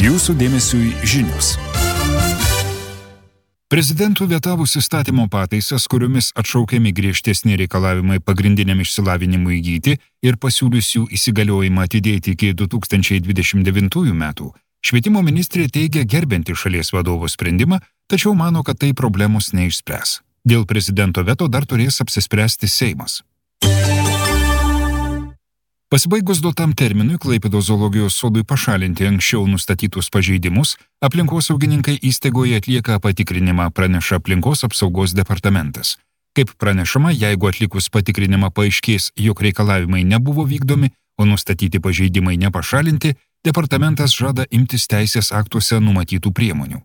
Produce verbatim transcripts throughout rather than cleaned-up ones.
Jūsų dėmesiui žinios. Prezidentų vetavus įstatymo pataisas, kuriomis atšaukiami griežtesni reikalavimai pagrindiniam išsilavinimui įgyti ir pasiūlius jų įsigaliojimą atidėti iki du tūkstančiai dvidešimt devintųjų metų, švietimo ministrė teigia gerbianti šalies vadovo sprendimą, tačiau mano, kad tai problemos neišspręs. Dėl prezidento veto dar turės apsispręsti Seimas. Pasibaigus duotam terminui Klaipėdos zoologijos sodui pašalinti anksčiau nustatytus pažeidimus, aplinkosaugininkai įstaigoje atlieka patikrinimą, praneša aplinkos apsaugos departamentas. Kaip pranešama, jeigu atlikus patikrinimą paaiškės, jog reikalavimai nebuvo vykdomi, o nustatyti pažeidimai nepašalinti, departamentas žada imtis teisės aktuose numatytų priemonių.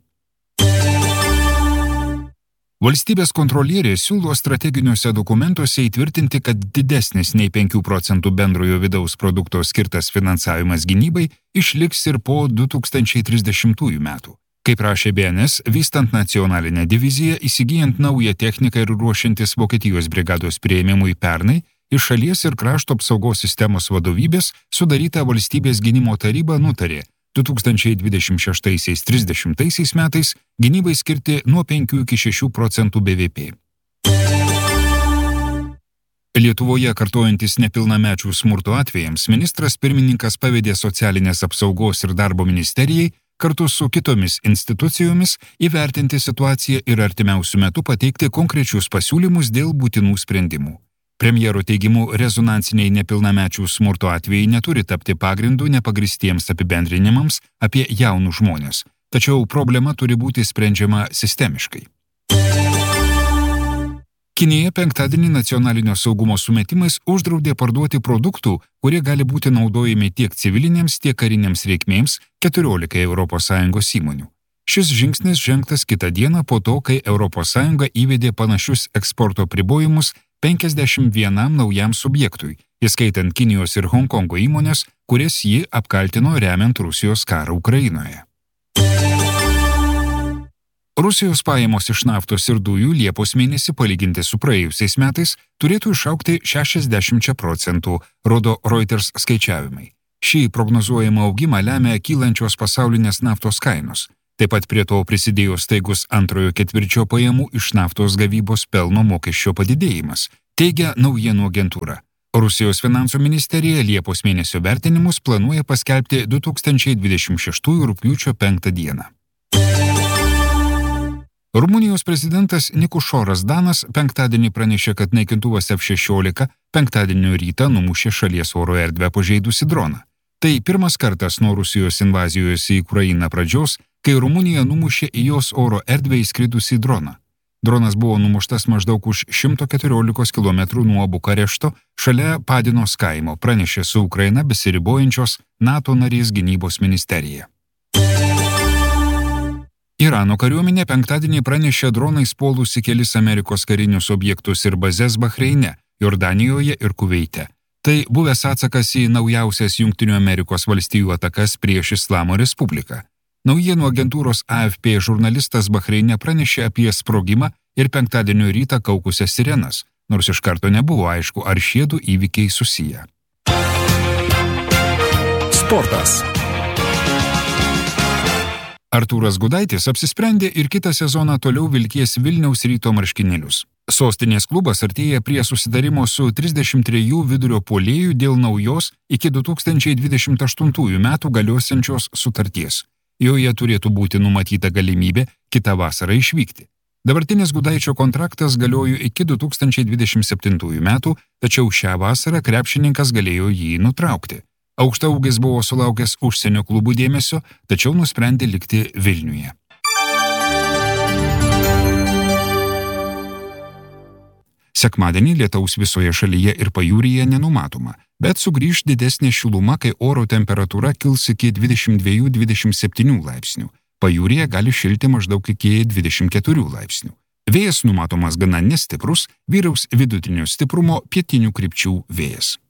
Valstybės kontrolierė siūlo strateginiuose dokumentuose įtvirtinti, kad didesnis nei penkių procentų bendrojo vidaus produkto skirtas finansavimas gynybai išliks ir po du tūkstančiai trisdešimtųjų metų. Kaip rašė B N S, vystant nacionalinę diviziją, įsigyjant naują techniką ir ruošiantis Vokietijos brigados priėmimui pernai, iš šalies ir krašto apsaugos sistemos vadovybės sudaryta valstybės gynimo taryba nutarė du tūkstančiai dvidešimt šeštaisiais - trisdešimtaisiais metais gynybai skirti nuo penkių iki šešių procentų B V P. Lietuvoje kartojantis nepilnamečių smurto atvejams, ministras pirmininkas pavedė socialinės apsaugos ir darbo ministerijai kartu su kitomis institucijomis įvertinti situaciją ir artimiausių metų pateikti konkrečius pasiūlymus dėl būtinų sprendimų. Premjero teigimu, rezonansiniai nepilnamečių smurto atvejai neturi tapti pagrindu nepagrįstiems apibendrinimams apie jaunus žmonės, tačiau problema turi būti sprendžiama sistemiškai. Kinija penktadienį nacionalinio saugumo sumetimais uždraudė parduoti produktų, kurie gali būti naudojami tiek civilinėms, tiek karinėms reikmėms keturiolikai Europos Sąjungos įmonių. Šis žingsnis žengtas kitą dieną po to, kai Europos Sąjunga įvedė panašius eksporto pribojimus penkiasdešimt vienam naujam subjektui, įskaitant Kinijos ir Honkongo įmonės, kurias ji apkaltino remiant Rusijos karą Ukrainoje. Rusijos pajamos iš naftos ir dujų Liepos mėnesį palyginti su praėjusiais metais turėtų išaugti šešiasdešimčia procentų, rodo Reuters skaičiavimai. Šį prognozuojamą augimą lemia kylančios pasaulinės naftos kainos. Taip pat prie to prisidėjo staigus antrojo ketvirčio pajamų iš naftos gavybos pelno mokesčio padidėjimas, teigia naujienų agentūra. Rusijos finansų ministerija Liepos mėnesio vertinimus planuoja paskelbti du tūkstančiai dvidešimt šeštųjų rugpjūčio penktą dieną. Rumunijos prezidentas Nikušoras Danas penktadienį pranešė, kad naikintuvas F šešiolika penktadienio rytą numušė šalies oro erdvę pažeidusį droną. Tai pirmas kartas nuo Rusijos invazijos į Ukrainą pradžios, kai Rumunija numušė į jos oro erdvę įskridusį droną. Dronas buvo numuštas maždaug už šimto keturiolikos kilometrų nuo Bukarešto, šalia Padinos kaimo, pranešė su Ukraina besiribojančios NATO narės gynybos ministerija. Irano kariuomenė penktadienį pranešė dronais puolusi kelis Amerikos karinius objektus ir bazes Bahreine, Jordanijoje ir Kuveite. Tai buvęs atsakas į naujausias Jungtinių Amerikos valstijų atakas prieš Islamo Respubliką. Naujienų agentūros A F P žurnalistas Bahreine pranešė apie sprogimą ir penktadienio rytą kaukusias sirenas, nors iš karto nebuvo aišku, ar šie du įvykiai susiję. Sportas. Artūras Gudaitis apsisprendė ir kitą sezoną toliau vilkės Vilniaus Ryto marškinėlius. Sostinės klubas artėja prie susitarimo su trisdešimt trejų vidurio puolėjų dėl naujos iki du tūkstančiai dvidešimt aštuntųjų metų galiosiančios sutarties. Joje turėtų būti numatyta galimybė kitą vasarą išvykti. Dabartinis Gudaičio kontraktas galiojo iki du tūkstančiai dvidešimt septintųjų metų, tačiau šią vasarą krepšininkas galėjo jį nutraukti. Aukštaūgis buvo sulaukęs užsienio klubų dėmesio, tačiau nusprendė likti Vilniuje. Sekmadienį lietaus visoje šalyje ir pajūryje nenumatoma, bet sugrįš didesnė šiluma, kai oro temperatūra kils iki dvidešimt dviejų iki dvidešimt septynių laipsnių. Pajūryje gali šilti maždaug iki dvidešimt keturių laipsnių. Vėjas numatomas gana nestiprus, vyraus vidutinio stiprumo pietinių krypčių vėjas.